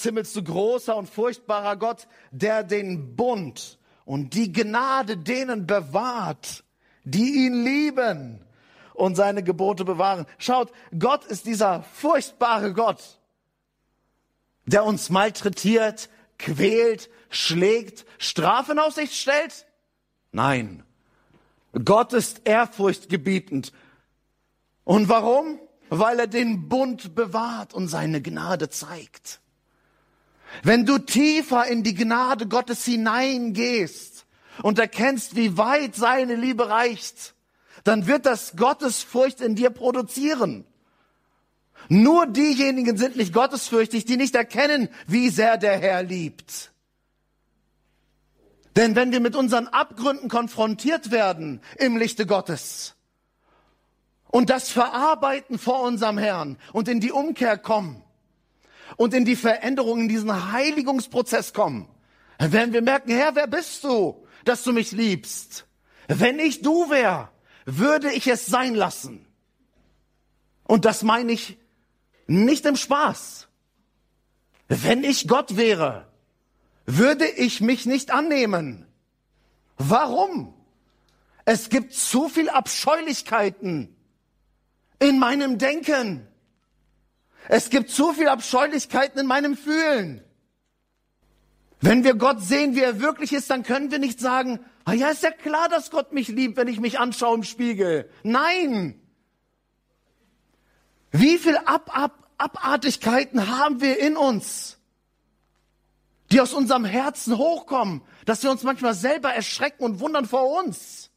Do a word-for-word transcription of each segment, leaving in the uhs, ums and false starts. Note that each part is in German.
Himmels, du großer und furchtbarer Gott, der den Bund und die Gnade denen bewahrt, die ihn lieben und seine Gebote bewahren. Schaut, Gott ist dieser furchtbare Gott, der uns malträtiert, quält, schlägt, Strafe in Aussicht stellt? Nein. Gott ist ehrfurchtgebietend. Und warum? Weil er den Bund bewahrt und seine Gnade zeigt. Wenn du tiefer in die Gnade Gottes hineingehst und erkennst, wie weit seine Liebe reicht, dann wird das Gottesfurcht in dir produzieren. Nur diejenigen sind nicht gottesfürchtig, die nicht erkennen, wie sehr der Herr liebt. Denn wenn wir mit unseren Abgründen konfrontiert werden im Lichte Gottes und das verarbeiten vor unserem Herrn und in die Umkehr kommen und in die Veränderung, in diesen Heiligungsprozess kommen, dann werden wir merken, Herr, wer bist du, dass du mich liebst? Wenn ich du wäre, würde ich es sein lassen. Und das meine ich nicht im Spaß. Wenn ich Gott wäre, würde ich mich nicht annehmen. Warum? Es gibt zu viel Abscheulichkeiten in meinem Denken. Es gibt zu viel Abscheulichkeiten in meinem Fühlen. Wenn wir Gott sehen, wie er wirklich ist, dann können wir nicht sagen, ah ja, ist ja klar, dass Gott mich liebt, wenn ich mich anschaue im Spiegel. Nein! Wie viel Ab Ab Abartigkeiten haben wir in uns, die aus unserem Herzen hochkommen, dass wir uns manchmal selber erschrecken und wundern vor uns.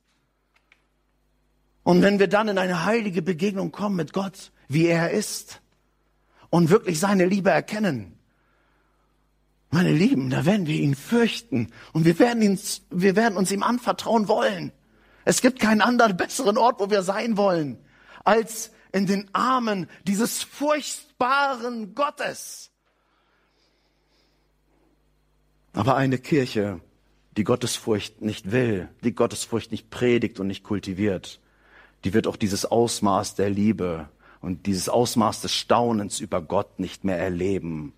Und wenn wir dann in eine heilige Begegnung kommen mit Gott, wie er ist, und wirklich seine Liebe erkennen, meine Lieben, da werden wir ihn fürchten und wir werden, ihn, wir werden uns ihm anvertrauen wollen. Es gibt keinen anderen besseren Ort, wo wir sein wollen, als in den Armen dieses furchtbaren Gottes. Aber eine Kirche, die Gottesfurcht nicht will, die Gottesfurcht nicht predigt und nicht kultiviert, die wird auch dieses Ausmaß der Liebe und dieses Ausmaß des Staunens über Gott nicht mehr erleben.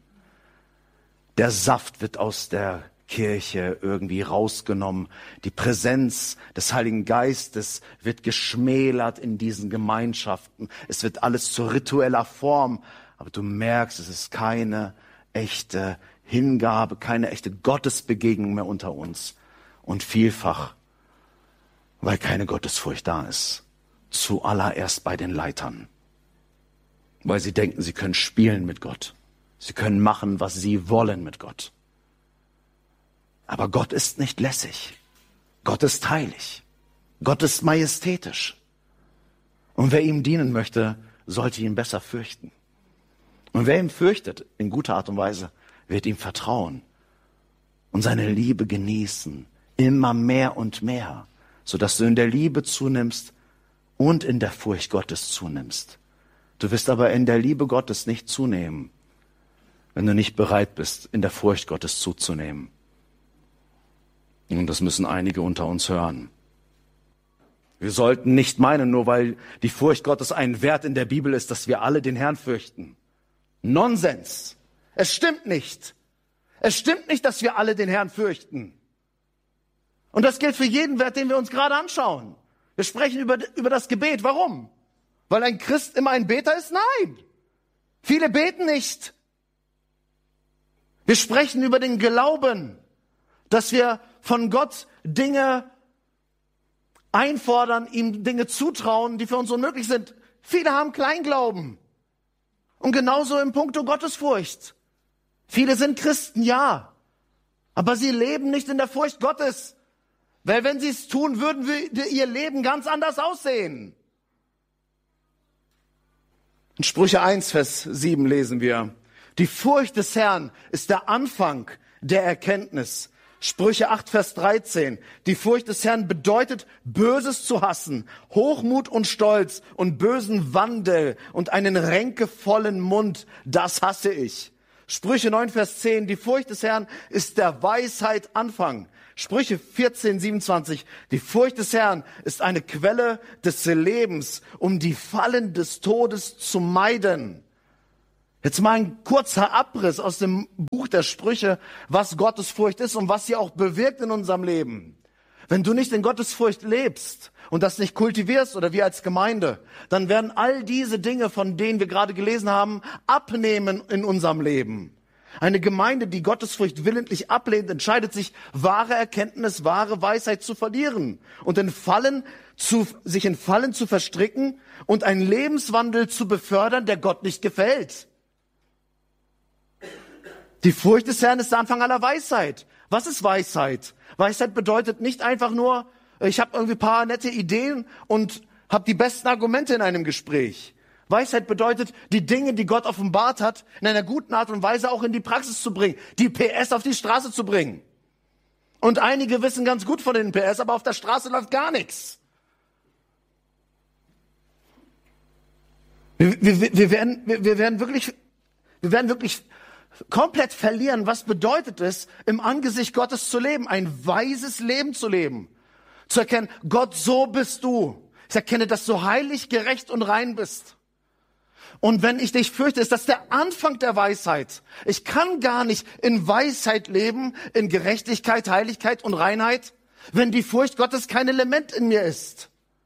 Der Saft wird aus der Kirche irgendwie rausgenommen. Die Präsenz des Heiligen Geistes wird geschmälert in diesen Gemeinschaften. Es wird alles zu ritueller Form. Aber du merkst, es ist keine echte Hingabe, keine echte Gottesbegegnung mehr unter uns. Und vielfach, weil keine Gottesfurcht da ist. Zuallererst bei den Leitern. Weil sie denken, sie können spielen mit Gott. Sie können machen, was sie wollen mit Gott. Aber Gott ist nicht lässig. Gott ist heilig. Gott ist majestätisch. Und wer ihm dienen möchte, sollte ihn besser fürchten. Und wer ihn fürchtet, in guter Art und Weise, wird ihm vertrauen und seine Liebe genießen. Immer mehr und mehr. Sodass du in der Liebe zunimmst und in der Furcht Gottes zunimmst. Du wirst aber in der Liebe Gottes nicht zunehmen, wenn du nicht bereit bist, in der Furcht Gottes zuzunehmen. Und das müssen einige unter uns hören. Wir sollten nicht meinen, nur weil die Furcht Gottes ein Wert in der Bibel ist, dass wir alle den Herrn fürchten. Nonsens. Es stimmt nicht. Es stimmt nicht, dass wir alle den Herrn fürchten. Und das gilt für jeden Wert, den wir uns gerade anschauen. Wir sprechen über, über das Gebet. Warum? Weil ein Christ immer ein Beter ist? Nein. Viele beten nicht. Wir sprechen über den Glauben, dass wir von Gott Dinge einfordern, ihm Dinge zutrauen, die für uns unmöglich sind. Viele haben Kleinglauben. Und genauso im Punkto Gottesfurcht. Viele sind Christen, ja. Aber sie leben nicht in der Furcht Gottes. Weil wenn sie es tun, würden wir ihr Leben ganz anders aussehen. In Sprüche eins, Vers sieben lesen wir: Die Furcht des Herrn ist der Anfang der Erkenntnis. Sprüche acht, Vers dreizehn. Die Furcht des Herrn bedeutet, Böses zu hassen, Hochmut und Stolz und bösen Wandel und einen ränkevollen Mund. Das hasse ich. Sprüche neun, Vers zehn. Die Furcht des Herrn ist der Weisheit Anfang. Sprüche vierzehn, siebenundzwanzig. Die Furcht des Herrn ist eine Quelle des Lebens, um die Fallen des Todes zu meiden. Jetzt mal ein kurzer Abriss aus dem Buch der Sprüche, was Gottesfurcht ist und was sie auch bewirkt in unserem Leben. Wenn du nicht in Gottesfurcht lebst und das nicht kultivierst oder wir als Gemeinde, dann werden all diese Dinge, von denen wir gerade gelesen haben, abnehmen in unserem Leben. Eine Gemeinde, die Gottesfurcht willentlich ablehnt, entscheidet sich, wahre Erkenntnis, wahre Weisheit zu verlieren und in Fallen zu, sich in Fallen zu verstricken und einen Lebenswandel zu befördern, der Gott nicht gefällt. Die Furcht des Herrn ist der Anfang aller Weisheit. Was ist Weisheit? Weisheit bedeutet nicht einfach nur, ich habe irgendwie ein paar nette Ideen und habe die besten Argumente in einem Gespräch. Weisheit bedeutet, die Dinge, die Gott offenbart hat, in einer guten Art und Weise auch in die Praxis zu bringen, die P S auf die Straße zu bringen. Und einige wissen ganz gut von den P S, aber auf der Straße läuft gar nichts. Wir, wir, wir, werden, wir, wir werden wirklich, wir werden wirklich komplett verlieren, was bedeutet es, im Angesicht Gottes zu leben, ein weises Leben zu leben. Zu erkennen, Gott, so bist du. Ich erkenne, dass du heilig, gerecht und rein bist. Und wenn ich dich fürchte, ist das der Anfang der Weisheit. Ich kann gar nicht in Weisheit leben, in Gerechtigkeit, Heiligkeit und Reinheit, wenn die Furcht Gottes kein Element in mir ist.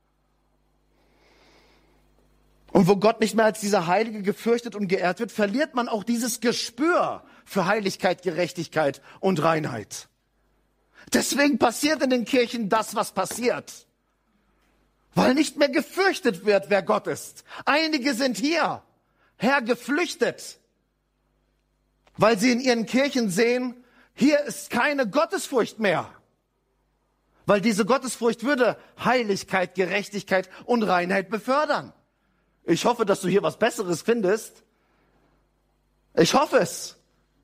Und wo Gott nicht mehr als dieser Heilige gefürchtet und geehrt wird, verliert man auch dieses Gespür für Heiligkeit, Gerechtigkeit und Reinheit. Deswegen passiert in den Kirchen das, was passiert. Weil nicht mehr gefürchtet wird, wer Gott ist. Einige sind hier, hergeflüchtet, weil sie in ihren Kirchen sehen, hier ist keine Gottesfurcht mehr. Weil diese Gottesfurcht würde Heiligkeit, Gerechtigkeit und Reinheit befördern. Ich hoffe, dass du hier was Besseres findest. Ich hoffe es.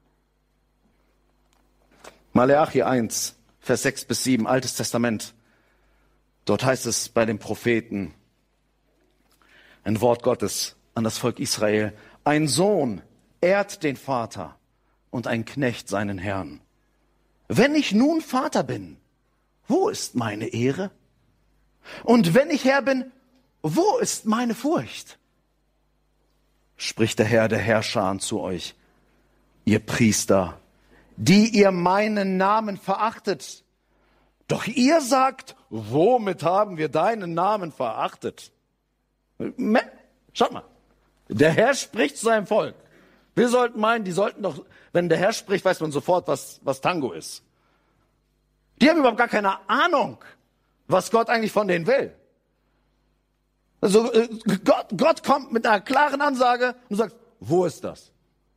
Maleachi eins, Vers sechs bis sieben, Altes Testament. Dort heißt es bei den Propheten, ein Wort Gottes an das Volk Israel: Ein Sohn ehrt den Vater und ein Knecht seinen Herrn. Wenn ich nun Vater bin, wo ist meine Ehre? Und wenn ich Herr bin, wo ist meine Furcht? Spricht der Herr der Herrscher zu euch, ihr Priester, die ihr meinen Namen verachtet. Doch ihr sagt, womit haben wir deinen Namen verachtet? Schaut mal, der Herr spricht zu seinem Volk. Wir sollten meinen, die sollten doch, wenn der Herr spricht, weiß man sofort, was, was Tango ist. Die haben überhaupt gar keine Ahnung, was Gott eigentlich von denen will. Also äh, Gott, Gott kommt mit einer klaren Ansage und sagt, wo ist das?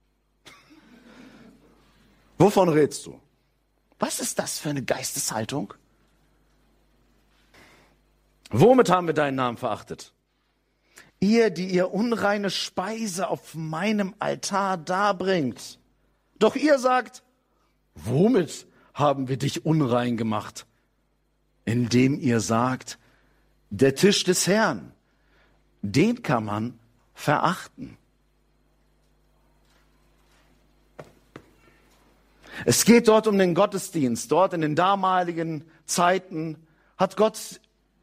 Wovon redest du? Was ist das für eine Geisteshaltung? Womit haben wir deinen Namen verachtet? Ihr, die ihr unreine Speise auf meinem Altar darbringt. Doch ihr sagt, womit haben wir dich unrein gemacht? Indem ihr sagt, der Tisch des Herrn, den kann man verachten. Es geht dort um den Gottesdienst. Dort in den damaligen Zeiten hat Gott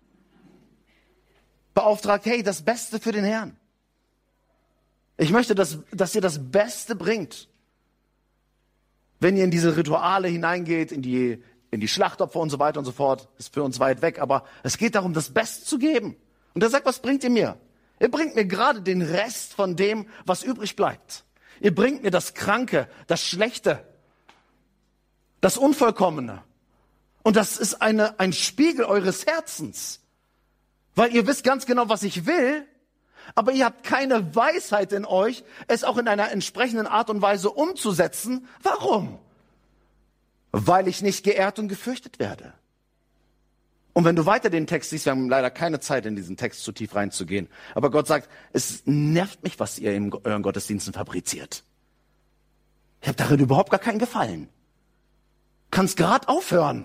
beauftragt, hey, das Beste für den Herrn. Ich möchte, dass, dass ihr das Beste bringt. Wenn ihr in diese Rituale hineingeht, in die, in die Schlachtopfer und so weiter und so fort, ist für uns weit weg, aber es geht darum, das Beste zu geben. Und er sagt, was bringt ihr mir? Ihr bringt mir gerade den Rest von dem, was übrig bleibt. Ihr bringt mir das Kranke, das Schlechte, das Unvollkommene. Und das ist eine, ein Spiegel eures Herzens. Weil ihr wisst ganz genau, was ich will, aber ihr habt keine Weisheit in euch, es auch in einer entsprechenden Art und Weise umzusetzen. Warum? Weil ich nicht geehrt und gefürchtet werde. Und wenn du weiter den Text siehst, wir haben leider keine Zeit, in diesen Text zu tief reinzugehen, aber Gott sagt, es nervt mich, was ihr in euren Gottesdiensten fabriziert. Ich habe darin überhaupt gar keinen Gefallen. Kannst gerade aufhören.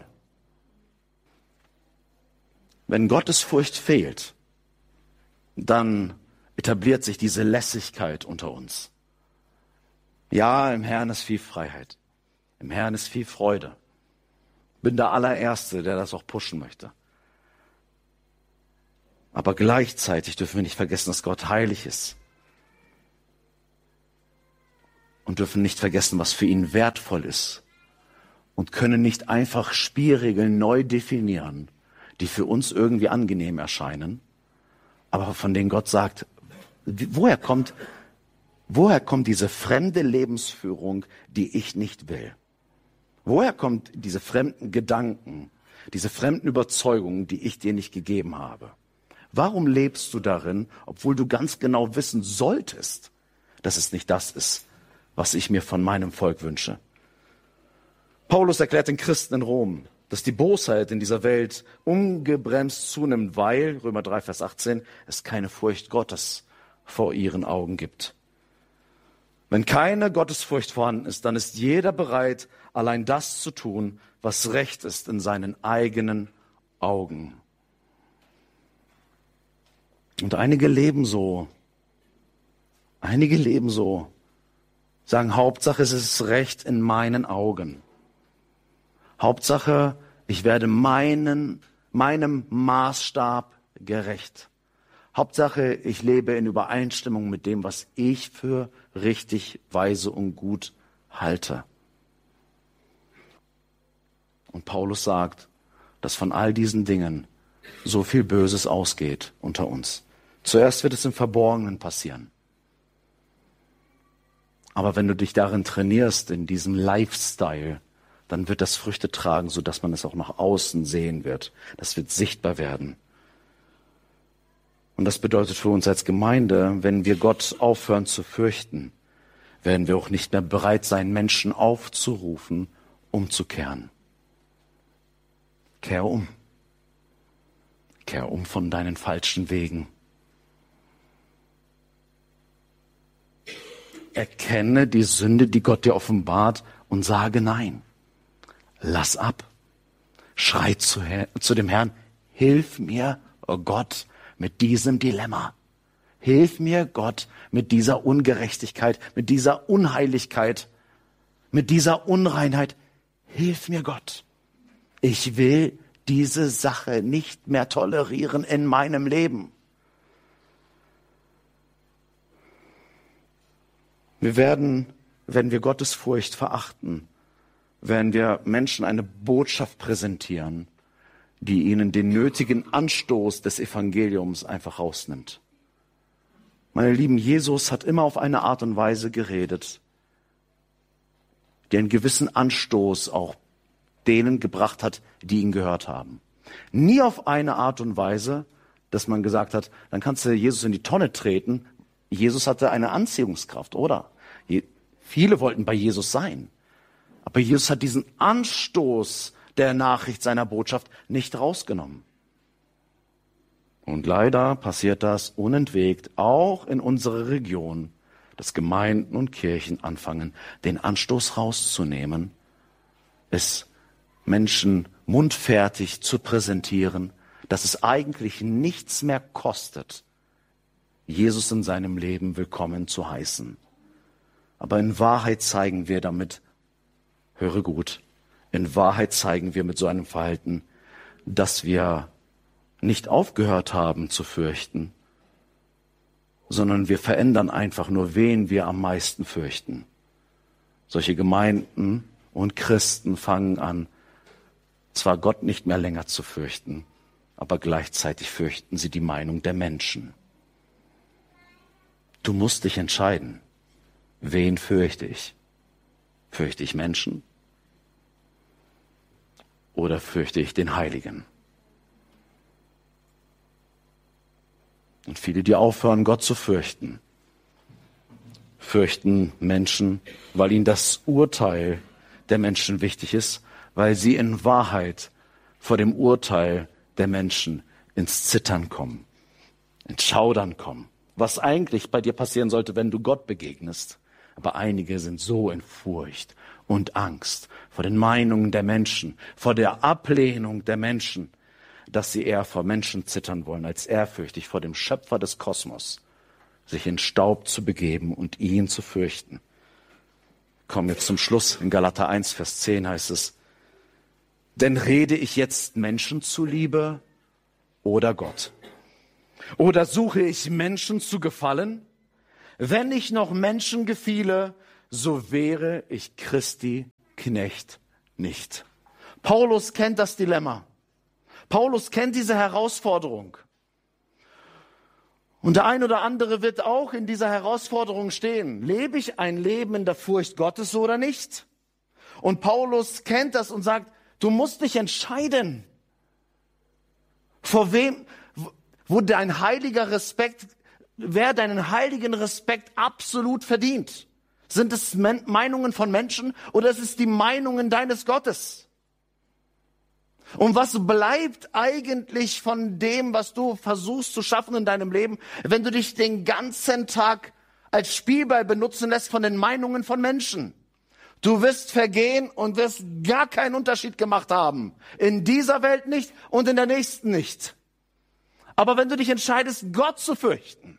Wenn Gottesfurcht fehlt, dann etabliert sich diese Lässigkeit unter uns. Ja, im Herrn ist viel Freiheit. Im Herrn ist viel Freude. Bin der allererste, der das auch pushen möchte. Aber gleichzeitig dürfen wir nicht vergessen, dass Gott heilig ist. und dürfen nicht vergessen, was für ihn wertvoll ist und können nicht einfach Spielregeln neu definieren, die für uns irgendwie angenehm erscheinen, aber von denen Gott sagt, woher kommt, woher kommt diese fremde Lebensführung, die ich nicht will? Woher kommt diese fremden Gedanken, diese fremden Überzeugungen, die ich dir nicht gegeben habe? Warum lebst du darin, obwohl du ganz genau wissen solltest, dass es nicht das ist, was ich mir von meinem Volk wünsche? Paulus erklärt den Christen in Rom, dass die Bosheit in dieser Welt ungebremst zunimmt, weil, Römer drei, Vers achtzehn, es keine Furcht Gottes vor ihren Augen gibt. Wenn keine Gottesfurcht vorhanden ist, dann ist jeder bereit, allein das zu tun, was recht ist in seinen eigenen Augen. Und einige leben so, einige leben so, sagen, Hauptsache es ist recht in meinen Augen. Hauptsache, ich werde meinen, meinem Maßstab gerecht. Hauptsache, ich lebe in Übereinstimmung mit dem, was ich für richtig, weise und gut halte. Und Paulus sagt, dass von all diesen Dingen so viel Böses ausgeht unter uns. Zuerst wird es im Verborgenen passieren. Aber wenn du dich darin trainierst, in diesem Lifestyle, dann wird das Früchte tragen, sodass man es auch nach außen sehen wird. Das wird sichtbar werden. Und das bedeutet für uns als Gemeinde, wenn wir Gott aufhören zu fürchten, werden wir auch nicht mehr bereit sein, Menschen aufzurufen, umzukehren. Kehr um. Kehr um von deinen falschen Wegen. Erkenne die Sünde, die Gott dir offenbart, und sage nein. Lass ab. Schrei zu, Herr, zu dem Herrn, hilf mir, oh Gott, mit diesem Dilemma. Hilf mir, Gott, mit dieser Ungerechtigkeit, mit dieser Unheiligkeit, mit dieser Unreinheit. Hilf mir, Gott. Ich will diese Sache nicht mehr tolerieren in meinem Leben. Wir werden, wenn wir Gottes Furcht verachten, werden wir Menschen eine Botschaft präsentieren, die ihnen den nötigen Anstoß des Evangeliums einfach rausnimmt. Meine Lieben, Jesus hat immer auf eine Art und Weise geredet, die einen gewissen Anstoß auch denen gebracht hat, die ihn gehört haben. Nie auf eine Art und Weise, dass man gesagt hat, dann kannst du Jesus in die Tonne treten. Jesus hatte eine Anziehungskraft, oder? Viele wollten bei Jesus sein. Aber Jesus hat diesen Anstoß der Nachricht seiner Botschaft nicht rausgenommen. Und leider passiert das unentwegt auch in unserer Region, dass Gemeinden und Kirchen anfangen, den Anstoß rauszunehmen, es Menschen mundfertig zu präsentieren, dass es eigentlich nichts mehr kostet, Jesus in seinem Leben willkommen zu heißen. Aber in Wahrheit zeigen wir damit, höre gut, in Wahrheit zeigen wir mit so einem Verhalten, dass wir nicht aufgehört haben zu fürchten, sondern wir verändern einfach nur, wen wir am meisten fürchten. Solche Gemeinden und Christen fangen an, zwar Gott nicht mehr länger zu fürchten, aber gleichzeitig fürchten sie die Meinung der Menschen. Du musst dich entscheiden. Wen fürchte ich? Fürchte ich Menschen? Oder fürchte ich den Heiligen? Und viele, die aufhören, Gott zu fürchten, fürchten Menschen, weil ihnen das Urteil der Menschen wichtig ist, weil sie in Wahrheit vor dem Urteil der Menschen ins Zittern kommen, ins Schaudern kommen. Was eigentlich bei dir passieren sollte, wenn du Gott begegnest. Aber einige sind so in Furcht und Angst vor den Meinungen der Menschen, vor der Ablehnung der Menschen, dass sie eher vor Menschen zittern wollen, als ehrfürchtig vor dem Schöpfer des Kosmos, sich in Staub zu begeben und ihn zu fürchten. Kommen wir zum Schluss. In Galater eins, Vers zehn heißt es, denn rede ich jetzt Menschen zuliebe oder Gott? Oder suche ich Menschen zu gefallen? Wenn ich noch Menschen gefiele, so wäre ich Christi Knecht nicht. Paulus kennt das Dilemma. Paulus kennt diese Herausforderung. Und der ein oder andere wird auch in dieser Herausforderung stehen. Lebe ich ein Leben in der Furcht Gottes oder nicht? Und Paulus kennt das und sagt, du musst dich entscheiden. Vor wem, wo dein heiliger Respekt, wer deinen heiligen Respekt absolut verdient. Sind es Meinungen von Menschen oder ist es die Meinungen deines Gottes? Und was bleibt eigentlich von dem, was du versuchst zu schaffen in deinem Leben, wenn du dich den ganzen Tag als Spielball benutzen lässt von den Meinungen von Menschen? Du wirst vergehen und wirst gar keinen Unterschied gemacht haben. In dieser Welt nicht und in der nächsten nicht. Aber wenn du dich entscheidest, Gott zu fürchten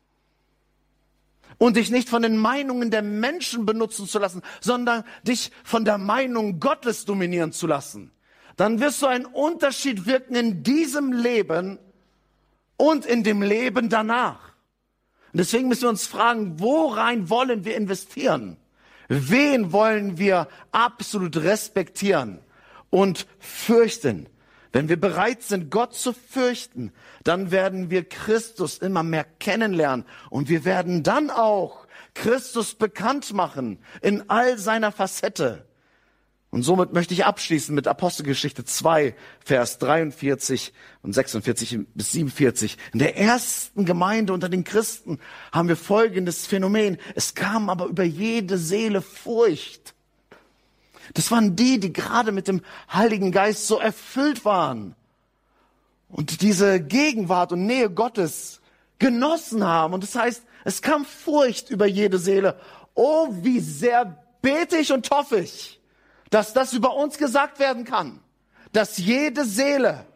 und dich nicht von den Meinungen der Menschen benutzen zu lassen, sondern dich von der Meinung Gottes dominieren zu lassen, dann wirst du einen Unterschied wirken in diesem Leben und in dem Leben danach. Und deswegen müssen wir uns fragen, worein wollen wir investieren? Wen wollen wir absolut respektieren und fürchten? Wenn wir bereit sind, Gott zu fürchten, dann werden wir Christus immer mehr kennenlernen und wir werden dann auch Christus bekannt machen in all seiner Facette. Und somit möchte ich abschließen mit Apostelgeschichte zwei, Vers dreiundvierzig und sechsundvierzig bis siebenundvierzig. In der ersten Gemeinde unter den Christen haben wir folgendes Phänomen. Es kam aber über jede Seele Furcht. Das waren die, die gerade mit dem Heiligen Geist so erfüllt waren und diese Gegenwart und Nähe Gottes genossen haben. Und das heißt, es kam Furcht über jede Seele. Oh, wie sehr bete ich und hoffe ich, dass das über uns gesagt werden kann, dass jede Seele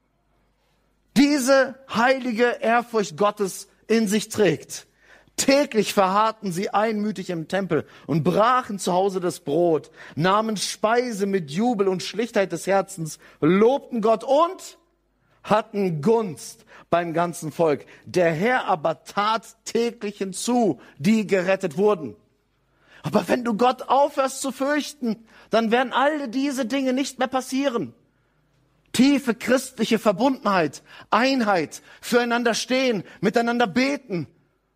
diese heilige Ehrfurcht Gottes in sich trägt. Täglich verharrten sie einmütig im Tempel und brachen zu Hause das Brot, nahmen Speise mit Jubel und Schlichtheit des Herzens, lobten Gott und hatten Gunst beim ganzen Volk. Der Herr aber tat täglich hinzu, die gerettet wurden. Aber wenn du Gott aufhörst zu fürchten, dann werden alle diese Dinge nicht mehr passieren. Tiefe christliche Verbundenheit, Einheit, füreinander stehen, miteinander beten,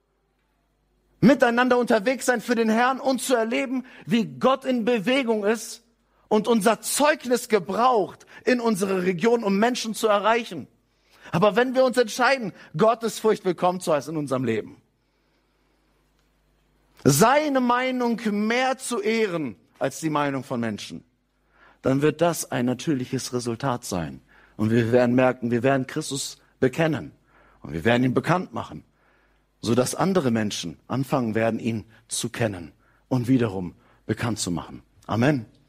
miteinander unterwegs sein für den Herrn und zu erleben, wie Gott in Bewegung ist und unser Zeugnis gebraucht in unsere Region, um Menschen zu erreichen. Aber wenn wir uns entscheiden, Gottes Furcht willkommen zu heißen in unserem Leben, seine Meinung mehr zu ehren als die Meinung von Menschen, dann wird das ein natürliches Resultat sein. Und wir werden merken, wir werden Christus bekennen und wir werden ihn bekannt machen, sodass andere Menschen anfangen werden, ihn zu kennen und wiederum bekannt zu machen. Amen.